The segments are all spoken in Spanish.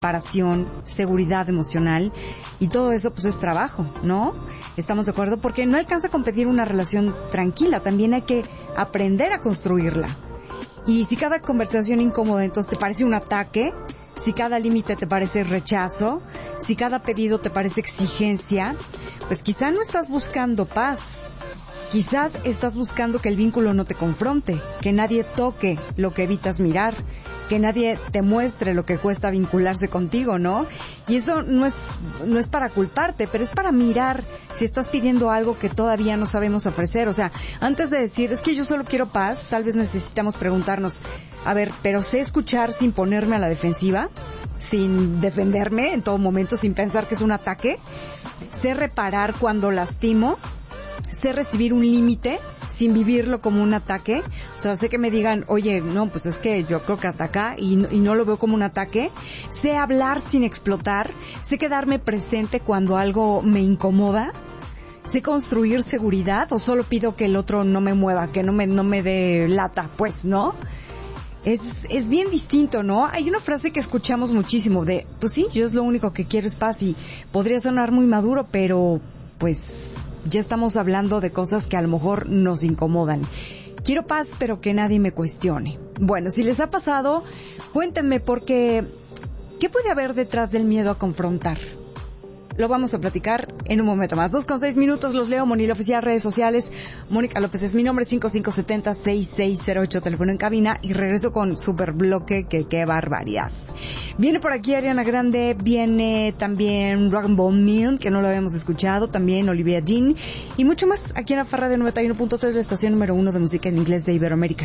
preparación, seguridad emocional, y todo eso pues es trabajo, ¿no? ¿Estamos de acuerdo? Porque no alcanza a competir una relación tranquila, también hay que aprender a construirla. Y si cada conversación incómoda entonces te parece un ataque, si cada límite te parece rechazo, si cada pedido te parece exigencia, pues quizá no estás buscando paz. Quizás estás buscando que el vínculo no te confronte, que nadie toque lo que evitas mirar, que nadie te muestre lo que cuesta vincularse contigo, ¿no? Y eso no es para culparte, pero es para mirar si estás pidiendo algo que todavía no sabemos ofrecer. O sea, antes de decir, es que yo solo quiero paz, tal vez necesitamos preguntarnos, a ver, ¿pero sé escuchar sin ponerme a la defensiva? ¿Sin defenderme en todo momento, sin pensar que es un ataque? ¿Sé reparar cuando lastimo? Sé recibir un límite sin vivirlo como un ataque. O sea, sé que me digan, oye, no, pues es que yo creo que hasta acá y no lo veo como un ataque. Sé hablar sin explotar. Sé quedarme presente cuando algo me incomoda. Sé construir seguridad o solo pido que el otro no me mueva, que no me dé lata, pues, ¿no? Es bien distinto, ¿no? Hay una frase que escuchamos muchísimo de, pues sí, yo es lo único que quiero es paz, y podría sonar muy maduro, pero pues ya estamos hablando de cosas que a lo mejor nos incomodan. Quiero paz, pero que nadie me cuestione. Bueno, si les ha pasado, cuéntenme, porque ¿qué puede haber detrás del miedo a confrontar? Lo vamos a platicar en un momento más. 2:06, los leo. Monil Oficial, redes sociales. Mónica López es mi nombre, 5570-6608, teléfono en cabina, y regreso con super bloque, que qué barbaridad. Viene por aquí Ariana Grande, viene también Dragon Ball Milk, que no lo habíamos escuchado, también Olivia Dean, y mucho más aquí en la Farra de 91.3, la estación número 1 de música en inglés de Iberoamérica.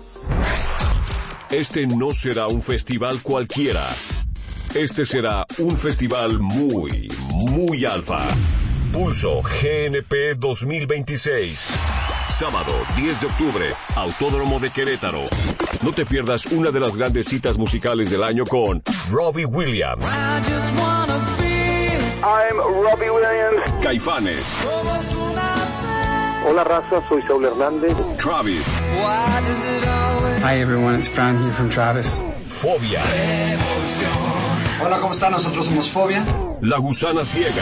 Este no será un festival cualquiera. Este será un festival muy, muy alfa. Pulso GNP 2026. Sábado 10 de octubre, Autódromo de Querétaro. No te pierdas una de las grandes citas musicales del año con Robbie Williams. I'm Robbie Williams. Caifanes. Hola raza, soy Saúl Hernández. Travis. Hi everyone, it's Fran here from Travis. Fobia. Hola, ¿cómo están? Nosotros somos Fobia. La Gusana Ciega.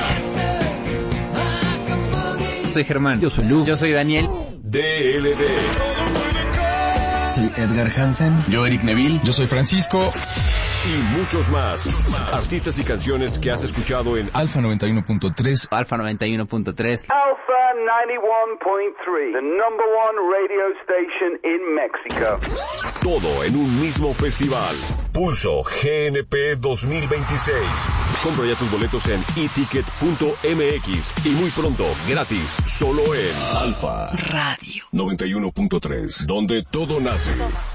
Soy Germán. Yo soy Lu. Yo soy Daniel. DLD. Soy Edgar Hansen. Yo Eric Neville. Yo soy Francisco. Y muchos más. Artistas y canciones que has escuchado en Alfa 91.3. Alfa 91.3. Alpha 91.3, the number one radio station in Mexico. Todo en un mismo festival. Pulso GNP 2026. Compra ya tus boletos en eticket.mx y muy pronto, gratis, solo en Alfa Radio 91.3, donde todo nace.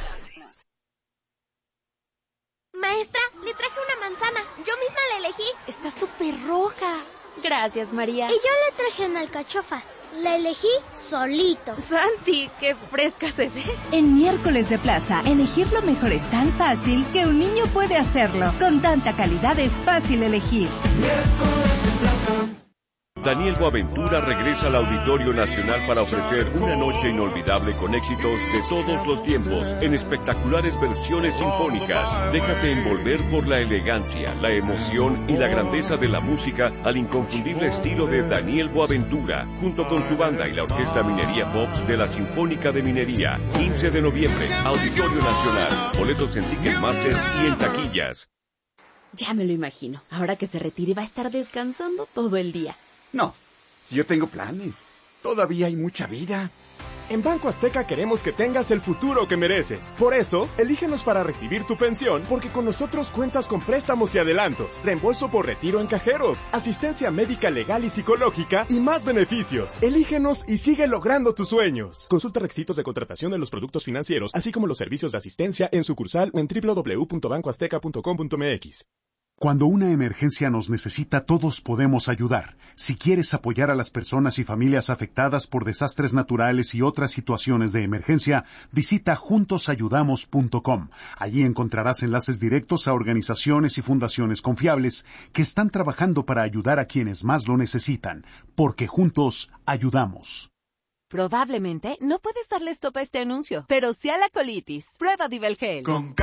Maestra, le traje una manzana. Yo misma la elegí. Está súper roja. Gracias, María. Y yo le traje una alcachofa. La elegí solito. Santi, qué fresca se ve. En Miércoles de Plaza, elegir lo mejor es tan fácil que un niño puede hacerlo. Con tanta calidad es fácil elegir. Miércoles de Plaza. Daniel Boaventura regresa al Auditorio Nacional para ofrecer una noche inolvidable con éxitos de todos los tiempos en espectaculares versiones sinfónicas. Déjate envolver por la elegancia, la emoción y la grandeza de la música al inconfundible estilo de Daniel Boaventura, junto con su banda y la Orquesta Minería Pops de la Sinfónica de Minería. 15 de noviembre, Auditorio Nacional. Boletos en Ticketmaster y en taquillas. Ya me lo imagino. Ahora que se retire va a estar descansando todo el día. No, si yo tengo planes. Todavía hay mucha vida. En Banco Azteca queremos que tengas el futuro que mereces. Por eso, elígenos para recibir tu pensión, porque con nosotros cuentas con préstamos y adelantos, reembolso por retiro en cajeros, asistencia médica legal y psicológica y más beneficios. Elígenos y sigue logrando tus sueños. Consulta requisitos de contratación de los productos financieros, así como los servicios de asistencia en sucursal o en www.bancoazteca.com.mx. Cuando una emergencia nos necesita, todos podemos ayudar. Si quieres apoyar a las personas y familias afectadas por desastres naturales y otras situaciones de emergencia, visita juntosayudamos.com. Allí encontrarás enlaces directos a organizaciones y fundaciones confiables que están trabajando para ayudar a quienes más lo necesitan, porque juntos ayudamos. Probablemente no puedes darle stop a este anuncio, pero sí a la colitis. Prueba Divelgel.